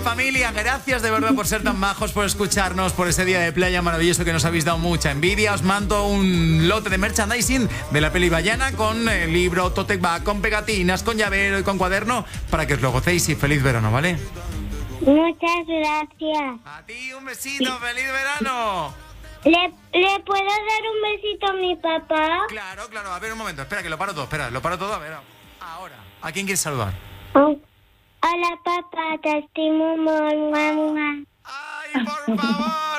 Familia, gracias de verdad por ser tan majos, por escucharnos, por ese día de playa maravilloso que nos habéis dado mucha envidia. Os mando un lote de merchandising de la peli Ballena con libro, tote bag, con pegatinas, con llavero y con cuaderno para que os lo gocéis y feliz verano, ¿vale? Muchas gracias. A ti un besito, feliz verano. ¿Le puedo dar un besito a mi papá? Claro, a ver un momento, espera que lo paro todo, a ver. Ahora, ¿a quién quieres saludar? Hola papá, te estimo, mamá. ¡Ay, por favor!